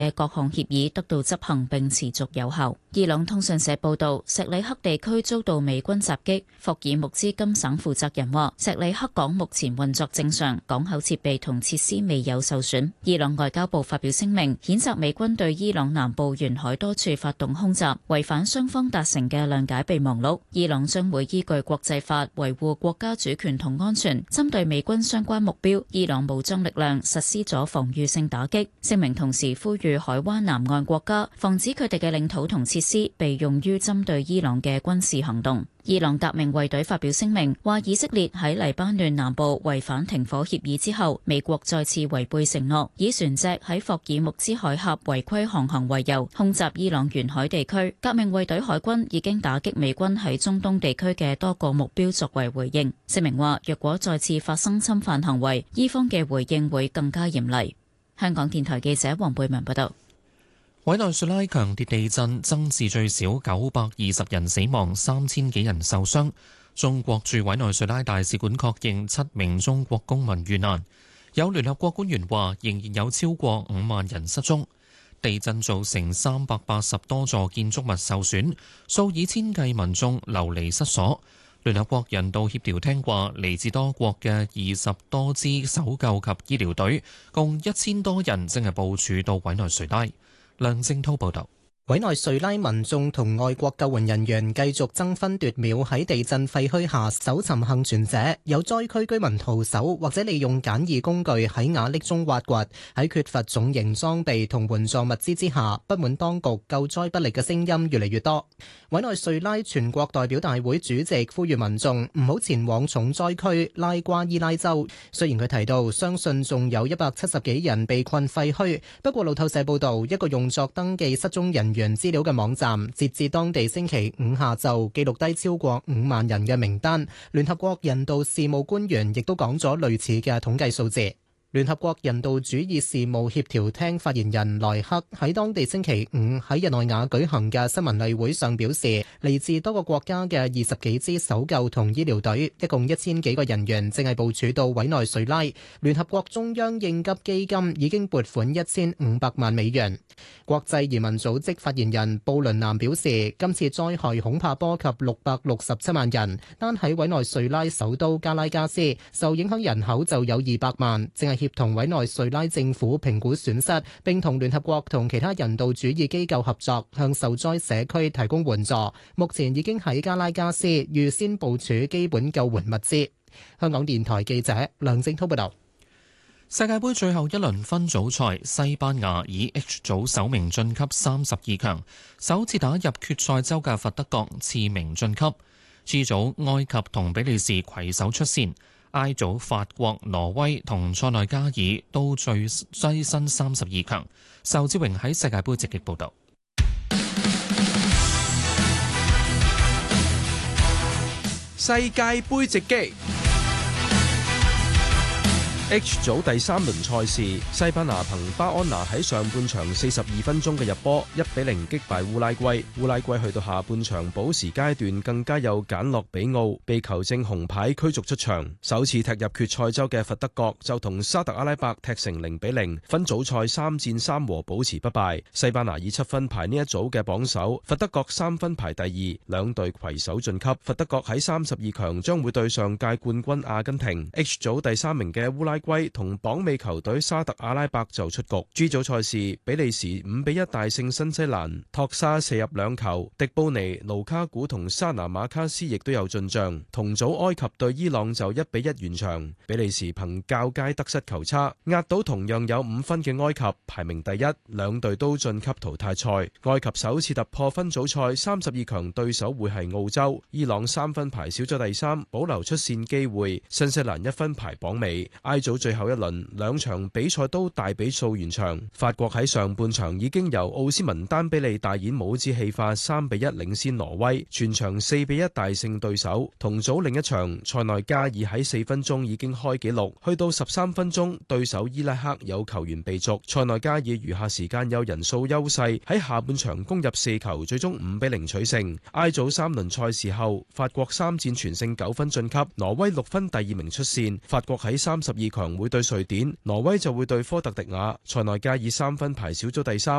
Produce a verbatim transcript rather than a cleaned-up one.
嘅各項協議得到執行並持續有效。伊朗通訊社報道，錫里克地區遭到美軍襲擊。霍爾木茲金省負責人話，錫里克港目前運作正常，港口設備同設施未有受損。伊朗外交部發表聲明，譴責美軍對伊朗南部沿海多處發動空襲，違反雙方達成嘅諒解備忘錄。伊朗將會依據國際法維護國家主權同安全，針對美軍相關目標，伊朗武裝力量實施咗防禦性打擊。聲明同時呼籲海灣南岸國家防止佢哋嘅領土同設施被用於針對伊朗嘅軍事行動。伊朗革命衛隊發表聲明，話以色列喺黎巴嫩南部違反停火協議之後，美國再次違背承諾，以船隻喺霍爾木茲海峽違規航行為由，空襲伊朗沿海地區。革命衛隊海軍已經打擊美軍喺中東地區嘅多個目標作為回應。聲明話，若果再次發生侵犯行為，伊方嘅回應會更加嚴厲。香港電台記者黃貝文報道。 委內瑞拉強烈地震增至最少九百二十人死亡，三千幾人受傷。中國駐委內瑞拉大使館確認七名中國公民遇難。有聯合國官員話，仍然有超過五萬人失蹤。地震造成三百八十多座建築物受損，數以千計民眾流離失所。聯合國人道協調廳話，嚟自多國嘅二十多支搜救及醫療隊，共一千多人正係部署到委內瑞拉。梁正濤報道。 委內瑞拉民眾同外國救援人員繼續爭分奪秒喺地震廢墟下搜尋幸存者，有災區居民徒手或者利用簡易工具喺瓦礫中挖掘。喺缺乏重型裝備同援助物資之下，不滿當局救災不力嘅聲音越嚟越多。委內瑞拉全國代表大會主席呼籲民眾唔好前往重災區拉瓜伊拉州。雖然佢提到相信仲有一百七十幾人被困廢墟，不過路透社報道，一個用作登記失蹤人員資料嘅網站，截至當地星期五下晝記錄低超過五萬人嘅名單。聯合國人道事務官員亦都講咗類似嘅統計數字。聯合國人道主義事務協調廳發言人萊克喺當地星期五喺日內瓦舉行嘅新聞例會上表示，嚟自多個國家嘅二十幾支搜救同醫療隊，一共一千幾個人員正係部署到委內瑞拉。聯合國中央應急基金已經撥款一千五百萬美元。國際移民組織發言人布倫南表示，今次災害恐怕波及六百六十七萬人，單喺委內瑞拉首都加拉加斯，受影響人口就有二百萬，正係協同委內瑞拉政府評估損失，並同聯合國同其他人道主義機構合作，向受災社區提供援助。目前已經喺加拉加斯預先部署基本救援物資。香港電台記者梁正滔報導。 世界盃最後一輪分組賽，西班牙以 H 組首名晉級三十二強，首次打入決賽周嘅佛得角次名晉級。G 組埃及同比利時攜手出線。I 組法國、挪威同塞內加爾都最躋身三十二強。仇志榮喺世界盃直擊報導。 世界盃直擊。H 組第三輪賽事，西班牙憑巴安拿喺上半場四十二分鐘嘅入波，一比零擊敗烏拉圭。烏拉圭去到下半場補時階段，更加有簡諾比奧被球證紅牌驅逐出場。首次踢入決賽周嘅佛得角就同沙特阿拉伯踢成零比零，分組賽三戰三和保持不敗。西班牙以七分排呢一組嘅榜首，佛得角三分排第二，兩隊攜手晉級。佛得角喺三十二強將會對上屆冠軍阿根廷。H 組第三名嘅烏拉圭同榜尾球隊沙特阿拉伯就出局。G 組賽事，比利時五比一大勝新西蘭，托沙射入兩球，迪布尼、盧卡古同沙拿馬卡斯亦都有進賬。同組埃及對伊朗就一比一完場，比利時憑較佳得失球差壓倒同樣有五分嘅埃及，排名第一，兩隊都晉級淘汰賽。埃及首次突破分組賽三十二強對手會係澳洲，伊朗三分排小組第三，保留出線機會，新西蘭一分排榜尾。I 組最後一輪兩場比賽都大比數完場，法國喺上半場已經由奧斯文丹比利大演帽子戲法三比一領先挪威，全場四比一大勝對手。同組另一場塞內加爾喺四分鐘已經開紀錄，去到十三分鐘對手伊拉克有球員被逐，塞內加爾餘下時間有人數優勢，喺下半場攻入四球，最終五比零取勝。I 組三輪賽事後，法國三戰全勝九分晉級，挪威六分第二名出線。法國喺三十二強會對瑞典，挪威就會對科特迪瓦。塞內加爾三分排小組第三。